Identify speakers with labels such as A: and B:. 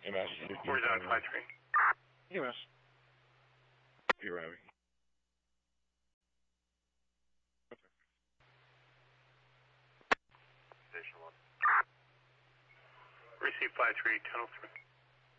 A: EMS.
B: Where's on 5-3?
A: EMS. You're right.
B: Station 1. Receive 5-3, tunnel 3.